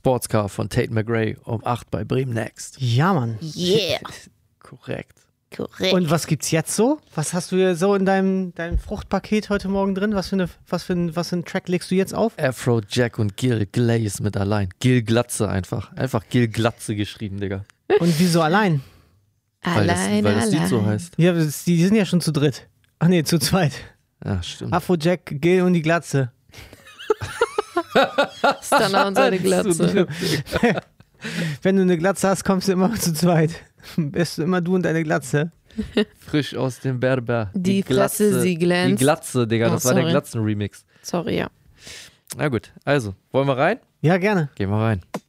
Sportscar von Tate McRae um 8 bei Bremen Next. Ja, Mann. Yeah. Korrekt. Und was gibt's jetzt so? Was hast du hier so in deinem Fruchtpaket heute Morgen drin? Was für ein Track legst du jetzt auf? Afrojack und Gil Glaze mit allein. Gil Glatze einfach. Einfach Gil Glatze geschrieben, Digga. Und wieso allein? Weil das Lied so heißt. Ja, die sind ja schon zu dritt. Ach nee, zu zweit. Ja, stimmt. Afrojack, Gil und die Glatze. Stunner und seine Glatze. Wenn du eine Glatze hast, kommst du immer zu zweit. Bist du immer du und deine Glatze. Frisch aus dem Berber. Die Fresse, sie glänzt. Die Glatze, Digga, das war der Glatzen-Remix. Sorry, ja. Na gut, also, wollen wir rein? Ja, gerne. Gehen wir rein.